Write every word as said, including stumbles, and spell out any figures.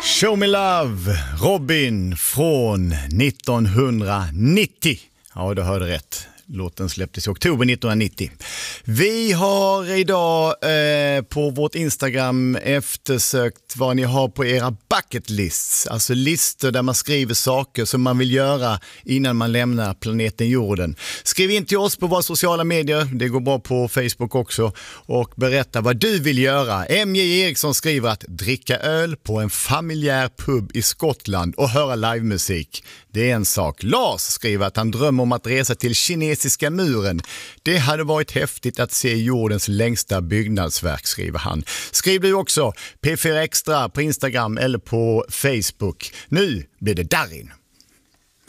Show Me Love, Robin från nittonhundranittio. Ja, du hörde rätt. Låten släpptes i oktober nittonhundranittio. Vi har idag eh, på vårt Instagram eftersökt vad ni har på era bucket lists. Alltså listor där man skriver saker som man vill göra innan man lämnar planeten jorden. Skriv in till oss på våra sociala medier, det går bra på Facebook också, och berätta vad du vill göra. M J Eriksson skriver att dricka öl på en familjär pub i Skottland och höra livemusik. Det är en sak. Lars skriver att han drömmer om att resa till kinesiska muren. Det hade varit häftigt att se jordens längsta byggnadsverk, skriver han. Skriv du också P fyra Extra på Instagram eller på Facebook. Nu blir det Darin.